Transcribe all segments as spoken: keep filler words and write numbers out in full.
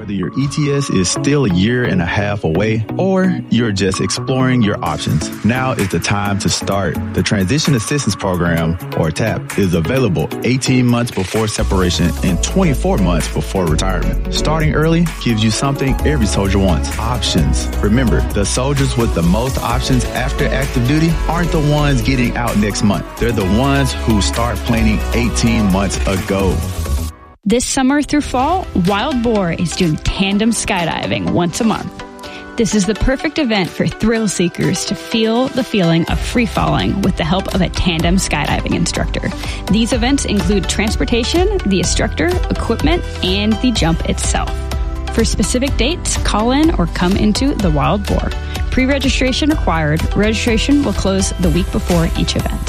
Whether your E T S is still a year and a half away or you're just exploring your options, now is the time to start. The Transition Assistance Program, or TAP, is available eighteen months before separation and twenty-four months before retirement. Starting early gives you something every soldier wants: options. Remember, the soldiers with the most options after active duty aren't the ones getting out next month. They're the ones who start planning eighteen months ago. This summer through fall, Wild Boar is doing tandem skydiving once a month. This is the perfect event for thrill seekers to feel the feeling of free falling with the help of a tandem skydiving instructor. These events include transportation, the instructor, equipment, and the jump itself. For specific dates, call in or come into the Wild Boar. Pre-registration required. Registration will close the week before each event.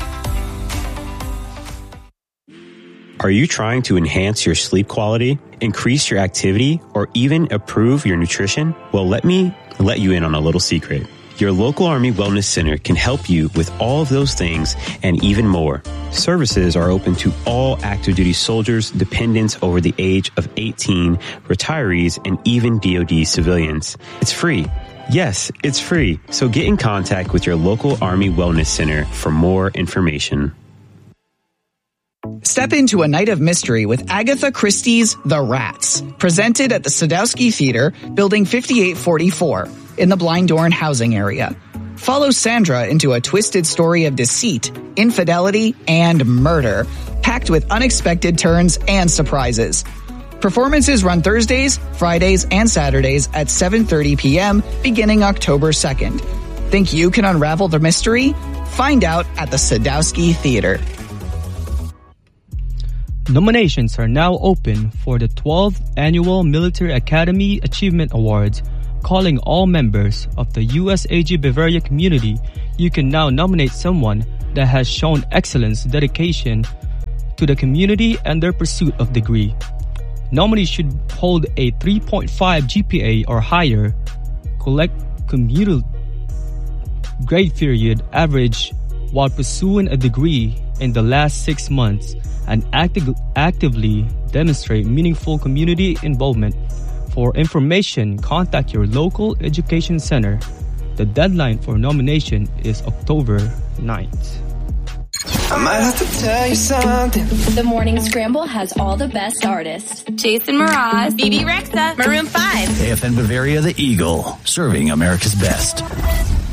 Are you trying to enhance your sleep quality, increase your activity, or even improve your nutrition? Well, let me let you in on a little secret. Your local Army Wellness Center can help you with all of those things and even more. Services are open to all active duty soldiers, dependents over the age of eighteen, retirees, and even D O D civilians. It's free. Yes, it's free. So get in contact with your local Army Wellness Center for more information. Step into a night of mystery with Agatha Christie's The Rats, presented at the Sadowski Theater, Building fifty-eight forty-four, in the Blind Dorn housing area. Follow Sandra into a twisted story of deceit, infidelity, and murder, packed with unexpected turns and surprises. Performances run Thursdays, Fridays, and Saturdays at seven thirty p.m. beginning October second. Think you can unravel the mystery? Find out at the Sadowski Theater. Nominations are now open for the twelfth Annual Military Academy Achievement Awards. Calling all members of the U S A G Bavaria community, you can now nominate someone that has shown excellence, dedication to the community, and their pursuit of degree. Nominees should hold a three point five G P A or higher, collect communal grade period average while pursuing a degree in the last six months, and active, actively demonstrate meaningful community involvement. For information, contact your local education center. The deadline for nomination is October ninth. I might have to tell you something. The Morning Scramble has all the best artists. Jason Mraz, B B Rexa, Maroon five. A F N Bavaria, the Eagle, serving America's best.